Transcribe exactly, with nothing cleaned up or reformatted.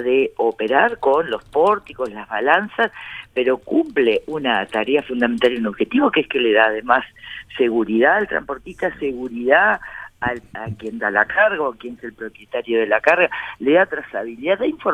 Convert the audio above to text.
de operar con los pórticos, las balanzas, pero cumple una tarea fundamental y un objetivo, que es que le da además seguridad al transportista, seguridad al, a quien da la carga o quien es el propietario de la carga, le da trazabilidad, da información